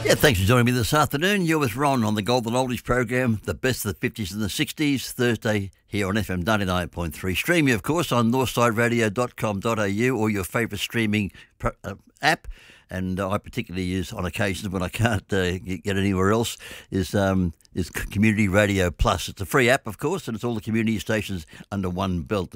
Yeah, thanks for joining me this afternoon. You're with Ron on the Golden Oldies program, the best of the 50s and the 60s, Thursday here on FM 99.3. Streaming, of course, on northsideradio.com.au or your favourite streaming app. And I particularly use on occasions when I can't get anywhere else is Community Radio Plus. It's a free app, of course, and it's all the community stations under one belt.